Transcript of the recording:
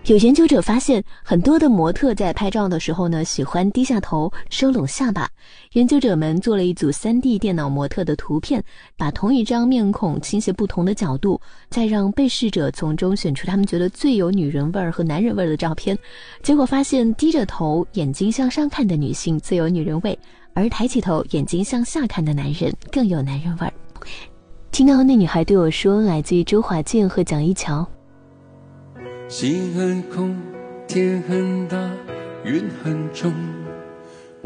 有研究者发现，很多的模特在拍照的时候呢，喜欢低下头，收拢下巴。研究者们做了一组 3D 电脑模特的图片，把同一张面孔倾斜不同的角度，再让被试者从中选出他们觉得最有女人味儿和男人味儿的照片。结果发现，低着头、眼睛向上看的女性最有女人味，而抬起头、眼睛向下看的男人更有男人味儿。听到那女孩对我说，来自于周华健和蒋一乔。 心很空，天很大，云很重，